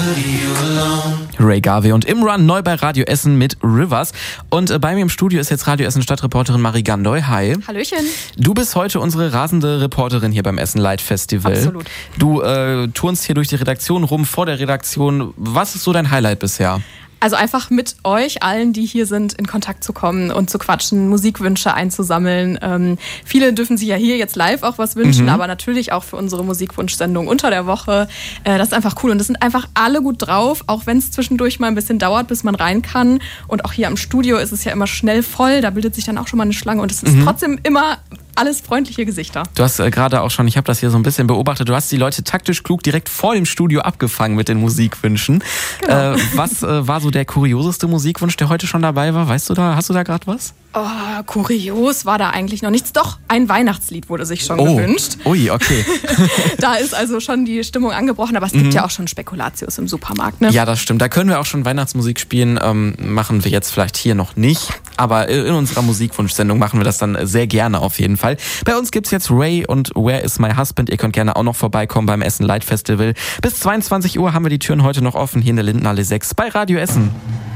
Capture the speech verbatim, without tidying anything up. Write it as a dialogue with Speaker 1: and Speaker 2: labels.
Speaker 1: Ray Garvey und Imran neu bei Radio Essen mit Rivers. Und äh, bei mir im Studio ist jetzt Radio Essen Stadtreporterin Marie Gandoy. Hi.
Speaker 2: Hallöchen.
Speaker 1: Du bist heute unsere rasende Reporterin hier beim Essen Light Festival.
Speaker 2: Absolut.
Speaker 1: Du äh, turnst hier durch die Redaktion rum, vor der Redaktion. Was ist so dein Highlight bisher?
Speaker 2: Also einfach mit euch allen, die hier sind, in Kontakt zu kommen und zu quatschen, Musikwünsche einzusammeln. Ähm, viele dürfen sich ja hier jetzt live auch was wünschen, mhm. aber natürlich auch für unsere Musikwunschsendung unter der Woche. Äh, das ist einfach cool und es sind einfach alle gut drauf, auch wenn es zwischendurch mal ein bisschen dauert, bis man rein kann. Und auch hier am Studio ist es ja immer schnell voll, da bildet sich dann auch schon mal eine Schlange und es ist mhm. trotzdem immer alles freundliche Gesichter. Du hast äh, gerade auch schon, ich habe das hier so ein bisschen beobachtet, du hast die Leute taktisch klug direkt vor dem Studio abgefangen mit den Musikwünschen. Genau. Äh, was äh, war so der kurioseste Musikwunsch, der heute schon dabei war? Weißt du da, hast du da gerade was? Oh, kurios war da eigentlich noch nichts. Doch, ein Weihnachtslied wurde sich schon
Speaker 1: oh.
Speaker 2: gewünscht.
Speaker 1: Ui, okay.
Speaker 2: Da ist also schon die Stimmung angebrochen, aber es gibt mhm. ja auch schon Spekulatius im Supermarkt, ne?
Speaker 1: Ja, das stimmt. Da können wir auch schon Weihnachtsmusik spielen. Ähm, machen wir jetzt vielleicht hier noch nicht, aber in unserer Musikwunschsendung machen wir das dann sehr gerne auf jeden Fall. Bei uns gibt's jetzt Ray und Where is My Husband? Ihr könnt gerne auch noch vorbeikommen beim Essen Light Festival. Bis zweiundzwanzig Uhr haben wir die Türen heute noch offen hier in der Lindenallee sechs bei Radio Essen.